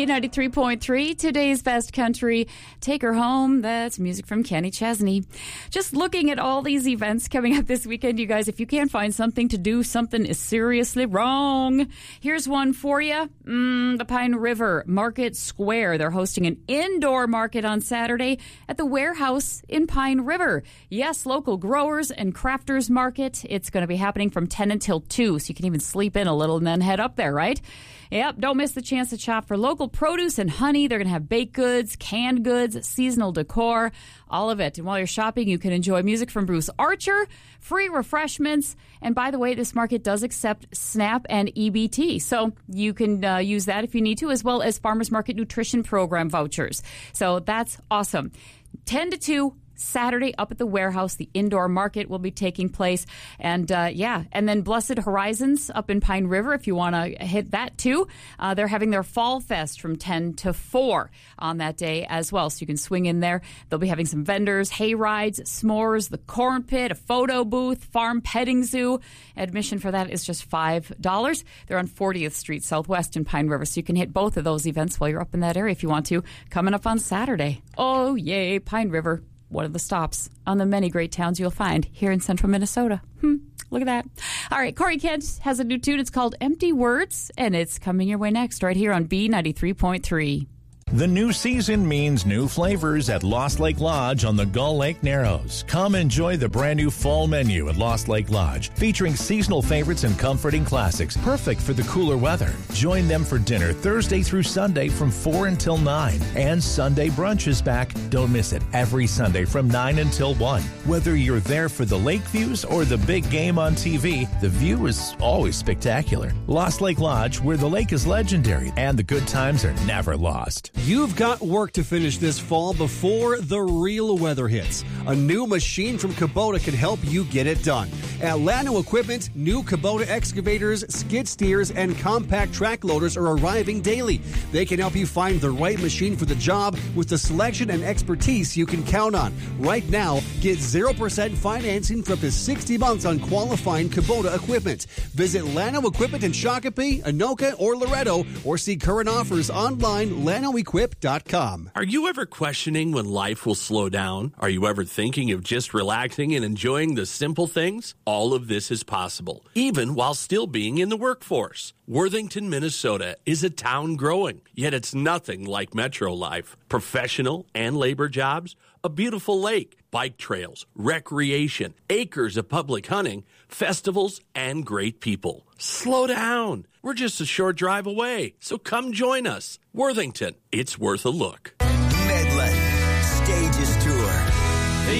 B93.3, today's best country. Take her home. That's music from Kenny Chesney. Just looking at all these events coming up this weekend, you guys, if you can't find something to do, something is seriously wrong. Here's one for you. The Pine River Market Square. They're hosting an indoor market on Saturday at the warehouse in Pine River. Yes, local growers and crafters market. It's going to be happening from 10 until 2, so you can even sleep in a little and then head up there, right? Yep, don't miss the chance to shop for local produce and honey. They're going to have baked goods, canned goods, seasonal decor, all of it. And while you're shopping, you can enjoy music from Bruce Archer, free refreshments. And by the way, this market does accept SNAP and EBT. So you can use that if you need to, as well as Farmers Market Nutrition Program vouchers. So that's awesome. 10 to 2. Saturday up at the warehouse. The indoor market will be taking place. And and then Blessed Horizons up in Pine River, if you want to hit that too. They're having their Fall Fest from 10 to 4 on that day as well. So you can swing in there. They'll be having some vendors, hay rides, s'mores, the corn pit, a photo booth, farm petting zoo. Admission for that is just $5. They're on 40th Street Southwest in Pine River. So you can hit both of those events while you're up in that area if you want to. Coming up on Saturday. Oh, yay, Pine River. One of the stops on the many great towns you'll find here in central Minnesota. Look at that. All right, Corey Kent has a new tune. It's called Empty Words, and it's coming your way next right here on B93.3. The new season means new flavors at Lost Lake Lodge on the Gull Lake Narrows. Come enjoy the brand new fall menu at Lost Lake Lodge, featuring seasonal favorites and comforting classics, perfect for the cooler weather. Join them for dinner Thursday through Sunday from 4 until 9. And Sunday brunch is back. Don't miss it every Sunday from 9 until 1. Whether you're there for the lake views or the big game on TV, the view is always spectacular. Lost Lake Lodge, where the lake is legendary and the good times are never lost. You've got work to finish this fall before the real weather hits. A new machine from Kubota can help you get it done. At Llano Equipment, new Kubota excavators, skid steers, and compact track loaders are arriving daily. They can help you find the right machine for the job with the selection and expertise you can count on. Right now, get 0% financing for up to 60 months on qualifying Kubota equipment. Visit Llano Equipment in Shakopee, Anoka, or Loretto, or see current offers online, LanoEquip.com. Are you ever questioning when life will slow down? Are you ever thinking of just relaxing and enjoying the simple things? All of this is possible, even while still being in the workforce. Worthington, Minnesota is a town growing, yet it's nothing like metro life. Professional and labor jobs, a beautiful lake, bike trails, recreation, acres of public hunting, festivals, and great people. Slow down. We're just a short drive away, so come join us. Worthington, it's worth a look.